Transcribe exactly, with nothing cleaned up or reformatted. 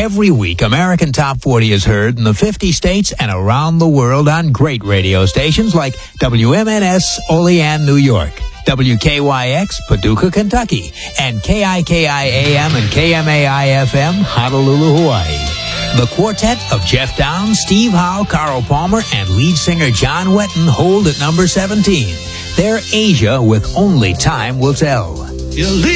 Every week, American Top forty is heard in the fifty states and around the world on great radio stations like W M N S Olean, New York, W K Y X Paducah, Kentucky, and K I K I A M and K M A I F M Honolulu, Hawaii. The quartet of Jeff Downs, Steve Howe, Carl Palmer, and lead singer John Wetton hold at number seventeen. They're Asia with Only Time Will Tell.